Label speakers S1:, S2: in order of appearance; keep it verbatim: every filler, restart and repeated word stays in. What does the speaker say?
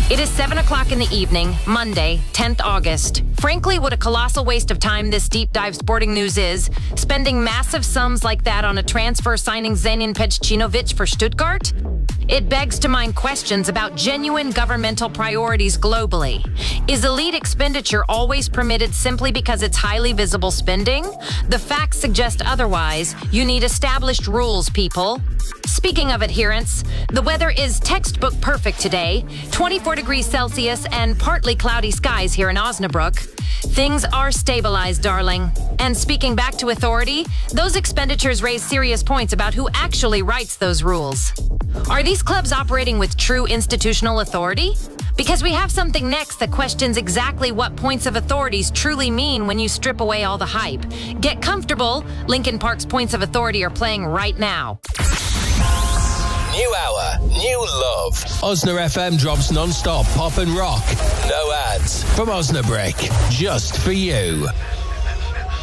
S1: It is seven o'clock in the evening, Monday, tenth August. Frankly, what a colossal waste of time this deep dive sporting news is. Spending massive sums like that on a transfer signing Zenin Pejcinovic for Stuttgart? It begs to mind questions about genuine governmental priorities globally. Is elite expenditure always permitted simply because it's highly visible spending? The facts suggest otherwise. You need established rules, people. Speaking of adherence, the weather is textbook perfect today. twenty-four degrees Celsius and partly cloudy skies here in Osnabrück. Things are stabilized, darling. And speaking back to authority, those expenditures raise serious points about who actually writes those rules. Are these clubs operating with true institutional authority? Because we have something next that questions exactly what points of authorities truly mean when you strip away all the hype. Get comfortable. Linkin Park's Points of Authority are playing right now.
S2: New hour, new love. Osna F M drops non-stop pop and rock. No ads. From Osnabrück, just for you.